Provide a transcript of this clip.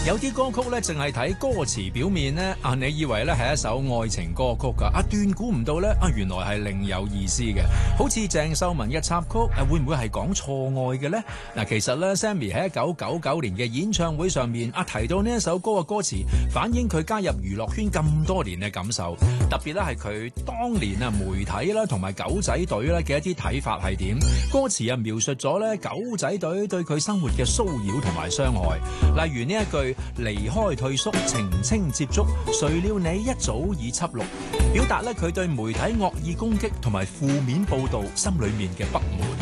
有啲歌曲咧，淨係睇歌詞表面咧，你以為咧係一首愛情歌曲噶，斷估唔到咧，原來係另有意思嘅。好似鄭秀文嘅插曲，會唔會係講錯愛嘅呢？其實咧 ，Sammy 喺1999年嘅演唱會上面，提到呢一首歌嘅歌詞，反映佢加入娛樂圈咁多年嘅感受。特別咧係佢當年媒體啦同埋狗仔隊咧嘅一啲睇法係點？歌詞描述咗咧狗仔隊對佢生活嘅騷擾同埋傷害，例如呢一句離開退縮，澄清接觸，誰料你一早已輯錄，表達咧佢對媒體惡意攻擊同埋負面報導心裏面嘅不滿。